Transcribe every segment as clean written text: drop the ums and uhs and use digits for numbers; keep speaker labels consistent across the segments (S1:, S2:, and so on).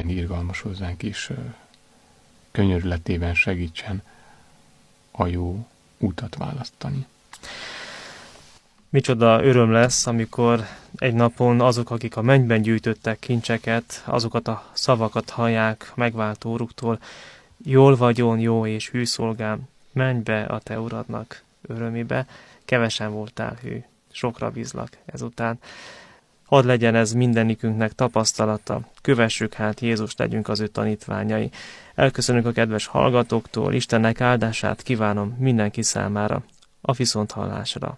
S1: legyen irgalmas hozzánk, és könyörületében segítsen a jó útat választani.
S2: Micsoda öröm lesz, amikor egy napon azok, akik a mennyben gyűjtöttek kincseket, azokat a szavakat hallják megváltó Úruktól: jól vagyon, jó és hű szolgám, menj be a te uradnak örömébe, kevesen voltál hű, sokra bízlak ezután. Hadd legyen ez mindenikünknek tapasztalata, kövessük hát Jézust, legyünk az ő tanítványai. Elköszönünk a kedves hallgatóktól, Istennek áldását kívánom mindenki számára, a viszonthallásra.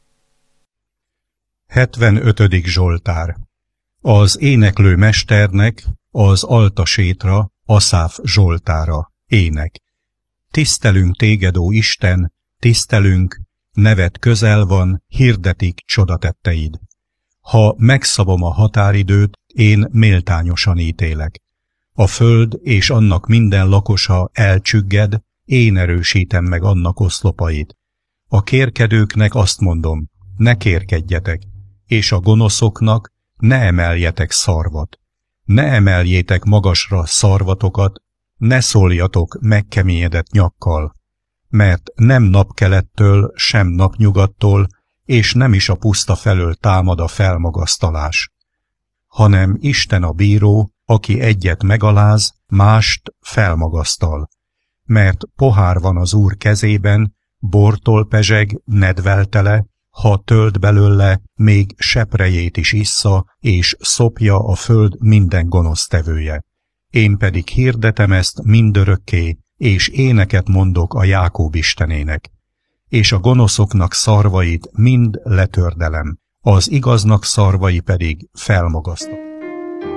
S3: 75. Zsoltár. Az éneklő mesternek, az altasétra, Aszáf zsoltára, ének. Tisztelünk téged, ó Isten, tisztelünk, neved közel van, hirdetik csodatetteid. Ha megszabom a határidőt, én méltányosan ítélek. A föld és annak minden lakosa elcsügged, én erősítem meg annak oszlopait. A kérkedőknek azt mondom, ne kérkedjetek, és a gonoszoknak ne emeljetek szarvat. Ne emeljétek magasra szarvatokat, ne szóljatok megkeményedett nyakkal, mert nem napkelettől, sem napnyugattól, és nem is a puszta felől támad a felmagasztalás, hanem Isten a bíró, aki egyet megaláz, mást felmagasztal. Mert pohár van az Úr kezében, bortól pezseg, nedvel tele, ha tölt belőle, még seprejét is issza, és szopja a föld minden gonosztevője. Én pedig hirdetem ezt mindörökké, és éneket mondok a Jákób Istenének. És a gonoszoknak szarvait mind letördelem, az igaznak szarvai pedig felmagasztok.